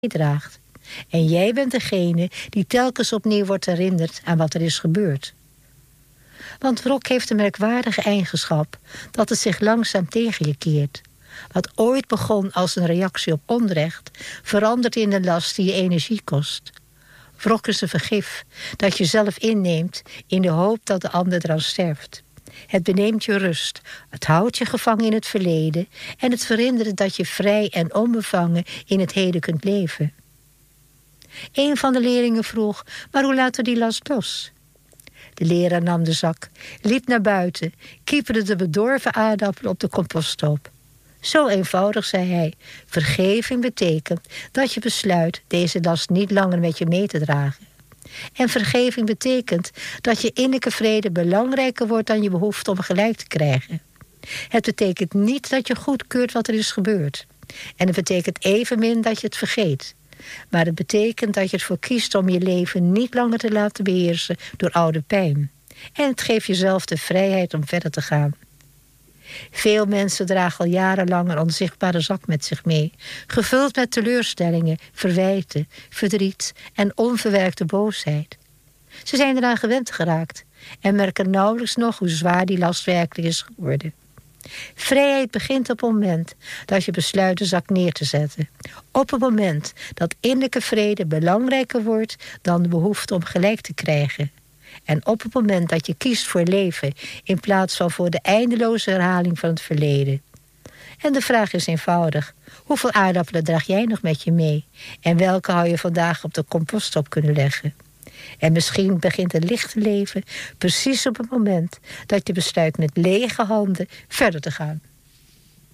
draagt. En jij bent degene die telkens opnieuw wordt herinnerd aan wat er is gebeurd. Want wrok heeft de merkwaardige eigenschap dat het zich langzaam tegen je keert. Wat ooit begon als een reactie op onrecht, verandert in een last die je energie kost. Wrok is een vergif dat je zelf inneemt in de hoop dat de ander eraan sterft. Het beneemt je rust, het houdt je gevangen in het verleden en het verhindert dat je vrij en onbevangen in het heden kunt leven. Een van de leerlingen vroeg, maar hoe laten we die last los? De leraar nam de zak, liep naar buiten, kieperde de bedorven aardappelen op de composthoop. Zo eenvoudig, zei hij. Vergeving betekent dat je besluit deze last niet langer met je mee te dragen. En vergeving betekent dat je innerlijke vrede belangrijker wordt dan je behoefte om gelijk te krijgen. Het betekent niet dat je goedkeurt wat er is gebeurd. En het betekent evenmin dat je het vergeet. Maar het betekent dat je ervoor kiest om je leven niet langer te laten beheersen door oude pijn. En het geeft jezelf de vrijheid om verder te gaan. Veel mensen dragen al jarenlang een onzichtbare zak met zich mee, gevuld met teleurstellingen, verwijten, verdriet en onverwerkte boosheid. Ze zijn eraan gewend geraakt en merken nauwelijks nog hoe zwaar die last werkelijk is geworden. Vrijheid begint op het moment dat je besluit de zak neer te zetten. Op het moment dat innerlijke vrede belangrijker wordt dan de behoefte om gelijk te krijgen. En op het moment dat je kiest voor leven in plaats van voor de eindeloze herhaling van het verleden. En de vraag is eenvoudig. Hoeveel aardappelen draag jij nog met je mee? En welke hou je vandaag op de composthoop kunnen leggen? En misschien begint een lichte leven precies op het moment dat je besluit met lege handen verder te gaan.